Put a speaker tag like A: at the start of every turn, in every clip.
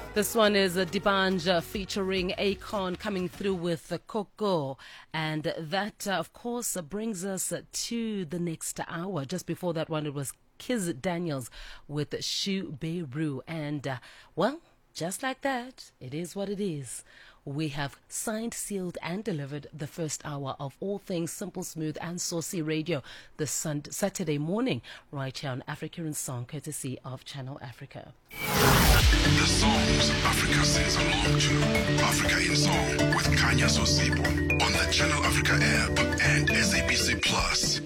A: This one is Dibanja featuring Akon coming through with Coco. And that, of course, brings us to the next hour. Just before that one, it was Kiz Daniels with Shu Beru. And, well, just like that, it is what it is. We have signed, sealed, and delivered the first hour of all things simple, smooth, and saucy radio this Saturday morning, right here on Africa in Song, courtesy of Channel Africa.
B: The songs Africa sings along to. Africa in Song with Kanya Sosibo on the Channel Africa app and SABC Plus.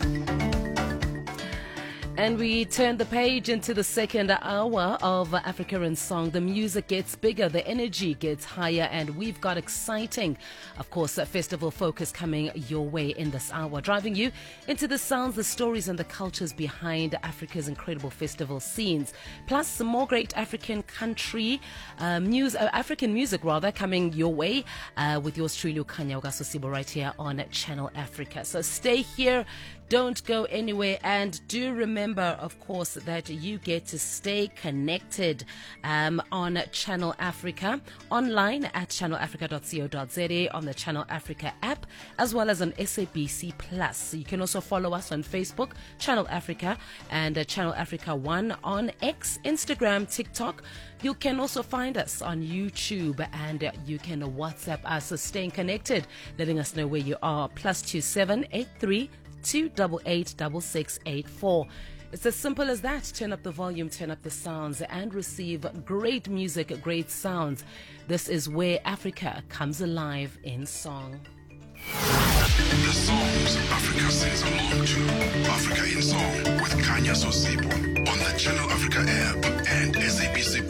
A: And we turn the page into the second hour of Africa in Song. The music gets bigger, the energy gets higher, and we've got exciting, of course, festival focus coming your way in this hour, driving you into the sounds, the stories, and the cultures behind Africa's incredible festival scenes. Plus, some more great African country African music coming your way with yours truly, Kanya Sosibo, right here on Channel Africa. So stay here. Don't go anywhere, and do remember, of course, that you get to stay connected on Channel Africa, online at channelafrica.co.za, on the Channel Africa app, as well as on SABC Plus. You can also follow us on Facebook, Channel Africa, and Channel Africa 1 on X, Instagram, TikTok. You can also find us on YouTube, and you can WhatsApp us. So staying connected, letting us know where you are. +27 83 288 6684. It's as simple as that. Turn up the volume, turn up the sounds, and receive great music, great sounds. This is where Africa comes alive in song.
B: The songs Africa sings along to. Africa in Song with Kanya Sosibo on the Channel Africa app and SABC